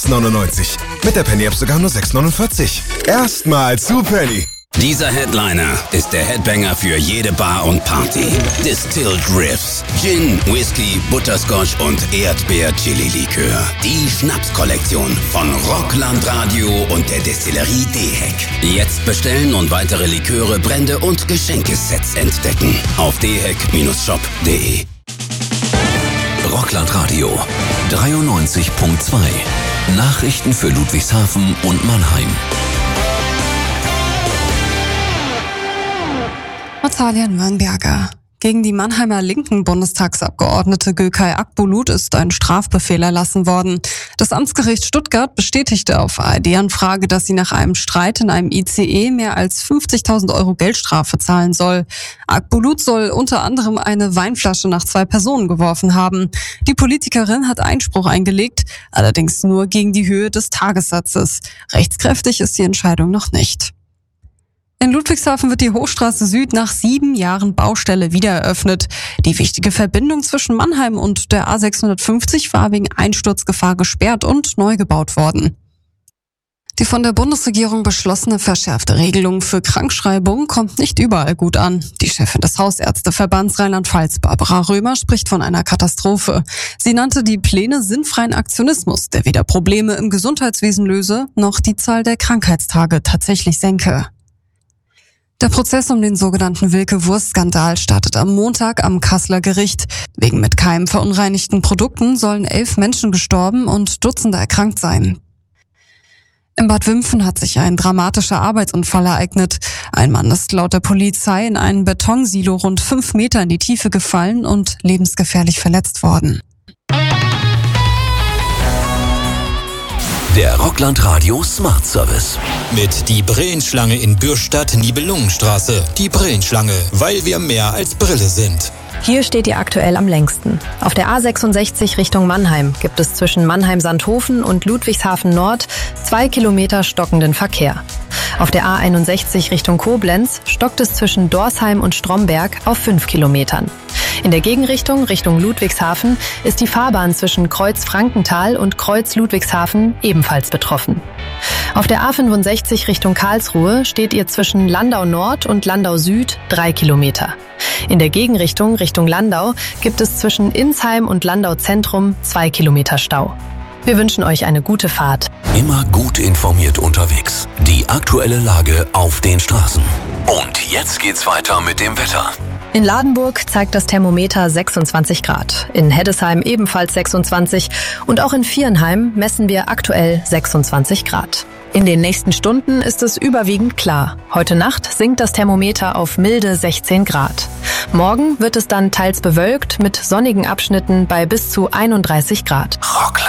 6,99. Mit der Penny-App sogar nur 6,49. Erstmal zu Penny. Dieser Headliner ist der Headbanger für jede Bar und Party. Distilled Riffs, Gin, Whisky, Butterscotch und Erdbeer-Chili-Likör. Die Schnapskollektion von Rockland Radio und der Destillerie Deheck. Jetzt bestellen und weitere Liköre, Brände und Geschenkesets entdecken. Auf deheck-shop.de. Rockland Radio 93.2. Nachrichten für Ludwigshafen und Mannheim. Natalia Nürnberger. Gegen die Mannheimer linken Bundestagsabgeordnete Gökay Akbulut ist ein Strafbefehl erlassen worden. Das Amtsgericht Stuttgart bestätigte auf ARD-Anfrage, dass sie nach einem Streit in einem ICE mehr als 50.000 Euro Geldstrafe zahlen soll. Akbulut soll unter anderem eine Weinflasche nach 2 Personen geworfen haben. Die Politikerin hat Einspruch eingelegt, allerdings nur gegen die Höhe des Tagessatzes. Rechtskräftig ist die Entscheidung noch nicht. In Ludwigshafen wird die Hochstraße Süd nach 7 Jahren Baustelle wieder eröffnet. Die wichtige Verbindung zwischen Mannheim und der A650 war wegen Einsturzgefahr gesperrt und neu gebaut worden. Die von der Bundesregierung beschlossene verschärfte Regelung für Krankschreibung kommt nicht überall gut an. Die Chefin des Hausärzteverbands Rheinland-Pfalz, Barbara Römer, spricht von einer Katastrophe. Sie nannte die Pläne sinnfreien Aktionismus, der weder Probleme im Gesundheitswesen löse, noch die Zahl der Krankheitstage tatsächlich senke. Der Prozess um den sogenannten Wilke-Wurst-Skandal startet am Montag am Kasseler Gericht. Wegen mit Keimen verunreinigten Produkten sollen 11 Menschen gestorben und Dutzende erkrankt sein. In Bad Wimpfen hat sich ein dramatischer Arbeitsunfall ereignet. Ein Mann ist laut der Polizei in einen Betonsilo rund 5 Meter in die Tiefe gefallen und lebensgefährlich verletzt worden. Der Rockland Radio Smart Service. Mit die Brillenschlange in Bürstadt-Nibelungenstraße. Die Brillenschlange, weil wir mehr als Brille sind. Hier steht ihr aktuell am längsten. Auf der A66 Richtung Mannheim gibt es zwischen Mannheim-Sandhofen und Ludwigshafen Nord 2 Kilometer stockenden Verkehr. Auf der A61 Richtung Koblenz stockt es zwischen Dorsheim und Stromberg auf 5 Kilometern. In der Gegenrichtung Richtung Ludwigshafen ist die Fahrbahn zwischen Kreuz Frankenthal und Kreuz Ludwigshafen ebenfalls betroffen. Auf der A65 Richtung Karlsruhe steht ihr zwischen Landau Nord und Landau Süd 3 Kilometer. In der Gegenrichtung Richtung Landau gibt es zwischen Insheim und Landau Zentrum 2 Kilometer Stau. Wir wünschen euch eine gute Fahrt. Immer gut informiert unterwegs. Die aktuelle Lage auf den Straßen. Und jetzt geht's weiter mit dem Wetter. In Ladenburg zeigt das Thermometer 26 Grad, in Heddesheim ebenfalls 26 und auch in Viernheim messen wir aktuell 26 Grad. In den nächsten Stunden ist es überwiegend klar. Heute Nacht sinkt das Thermometer auf milde 16 Grad. Morgen wird es dann teils bewölkt mit sonnigen Abschnitten bei bis zu 31 Grad. Rockland.